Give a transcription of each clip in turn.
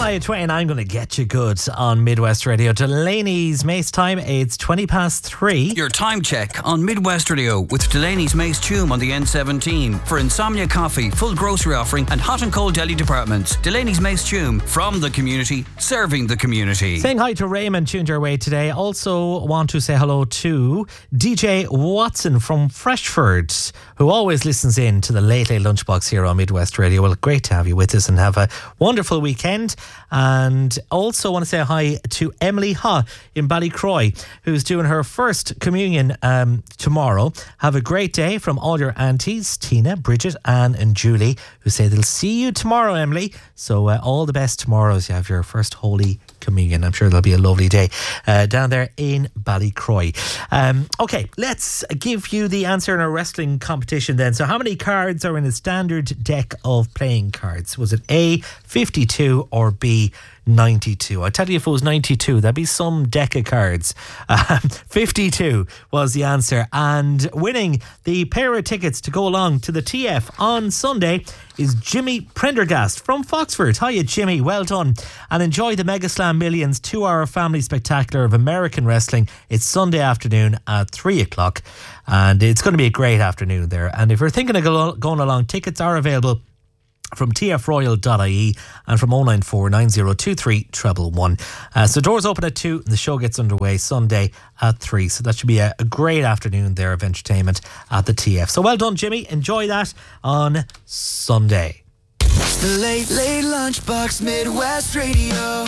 Shania Twain, I'm going to get you good on Midwest Radio. Delaney's Mace time, it's 3:20. Your time check on Midwest Radio with Delaney's Mace Tume on the N17. For Insomnia Coffee, full grocery offering and hot and cold deli departments. Delaney's Mace Tume, from the community, serving the community. Saying hi to Raymond, tuned your way today. Also want to say hello to DJ Watson from Freshford, who always listens in to the Late Lunchbox here on Midwest Radio. Well, great to have you with us and have a wonderful weekend. And also want to say hi to Emily Ha in Ballycroy, who's doing her first communion tomorrow. Have a great day from all your aunties, Tina, Bridget, Anne and Julie, who say they'll see you tomorrow, Emily. So all the best tomorrow as you have your first Holy Communion. I'm sure it'll be a lovely day down there in Ballycroy. Okay, let's give you the answer in our wrestling competition then. So how many cards are in a standard deck of playing cards? Was it A, 52 or B, 92? I tell you, if it was 92, that'd be some deck of cards. 52 was the answer. And winning the pair of tickets to go along to the TF on Sunday is Jimmy Prendergast from Foxford. Hiya, Jimmy. Well done. And enjoy the Mega Slam Millions 2-hour family spectacular of American wrestling. It's Sunday afternoon at 3 o'clock. And it's going to be a great afternoon there. And if you're thinking of going along, tickets are available from tfroyal.ie and from 094 9023 111. So doors open at 2 and the show gets underway Sunday at 3. So that should be a great afternoon there of entertainment at the TF. So well done, Jimmy. Enjoy that on Sunday. The Late Lunchbox, Midwest Radio.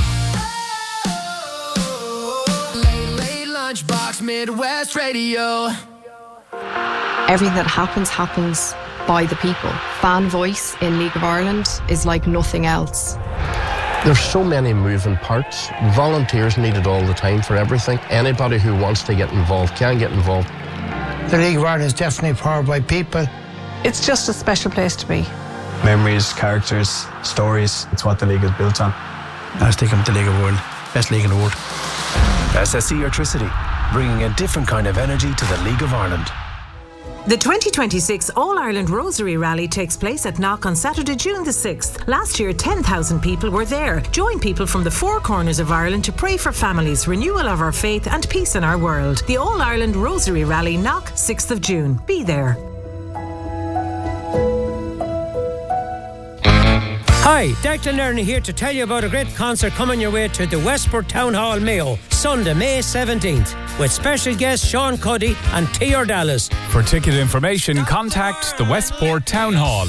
Late Lunchbox, Midwest Radio. Everything that happens by the people. Fan voice in League of Ireland is like nothing else. There's so many moving parts. Volunteers needed all the time for everything. Anybody who wants to get involved can get involved. The League of Ireland is definitely powered by people. It's just a special place to be. Memories, characters, stories. It's what the league is built on. I stick them to the League of the World. Best league in the world. SSE Electricity, bringing a different kind of energy to the League of Ireland. The 2026 All-Ireland Rosary Rally takes place at Knock on Saturday, June the 6th. Last year, 10,000 people were there. Join people from the four corners of Ireland to pray for families, renewal of our faith and peace in our world. The All-Ireland Rosary Rally, Knock, 6th of June. Be there. Hi, Declan Lerner here to tell you about a great concert coming your way to the Westport Town Hall, Mayo, Sunday, May 17th, with special guests Sean Cuddy and T.R. Dallas. For ticket information, contact the Westport Town Hall.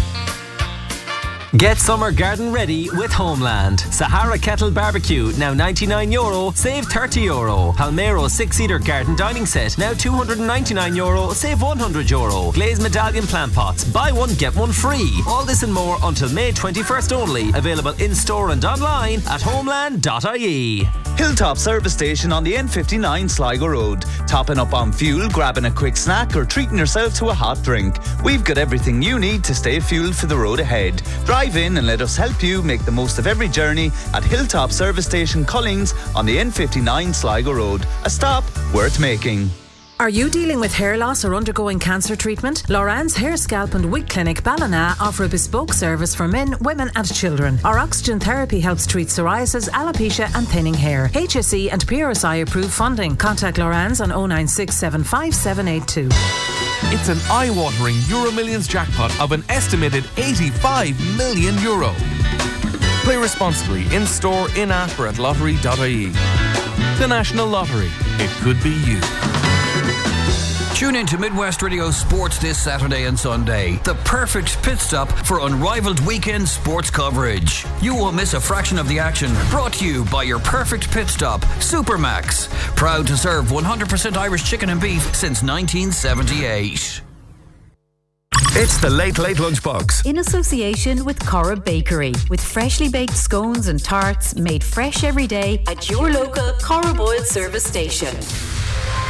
Get summer garden ready with Homeland. Sahara Kettle Barbecue, now €99, save €30. Palmero 6-seater garden dining set, now €299, save €100. Glazed medallion plant pots, buy one, get one free. All this and more until May 21st only. Available in-store and online at homeland.ie. Hilltop Service Station on the N59 Sligo Road. Topping up on fuel, grabbing a quick snack or treating yourself to a hot drink. We've got everything you need to stay fueled for the road ahead. Drive in and let us help you make the most of every journey at Hilltop Service Station Cullings on the N59 Sligo Road. A stop worth making. Are you dealing with hair loss or undergoing cancer treatment? Loran's Hair, Scalp and Wig Clinic Ballina offer a bespoke service for men, women and children. Our oxygen therapy helps treat psoriasis, alopecia and thinning hair. HSE and PRSI approved funding. Contact Loran's on 096 75782. It's an eye-watering Euro Millions jackpot of an estimated €85 million. Play responsibly in-store, in-app or at lottery.ie. The National Lottery. It could be you. Tune in to Midwest Radio Sports this Saturday and Sunday. The perfect pit stop for unrivaled weekend sports coverage. You won't miss a fraction of the action. Brought to you by your perfect pit stop, Supermax. Proud to serve 100% Irish chicken and beef since 1978. It's the Late Lunchbox. In association with Corra Bakery, with freshly baked scones and tarts made fresh every day at your local Corra Boyle service station.